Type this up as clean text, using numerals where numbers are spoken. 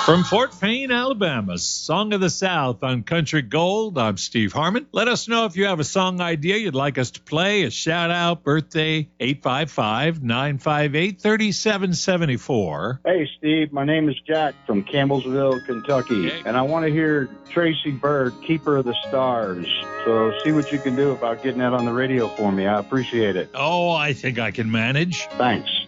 From Fort Payne, Alabama, Song of the South on Country Gold. I'm Steve Harmon. Let us know if you have a song idea you'd like us to play, a shout out, birthday, 855-958-3774. Hey, Steve, my name is Jack from Campbellsville, Kentucky, and I want to hear Tracy Byrd, Keeper of the Stars. So see what you can do about getting that on the radio for me. I appreciate it. Oh, I think I can manage. Thanks.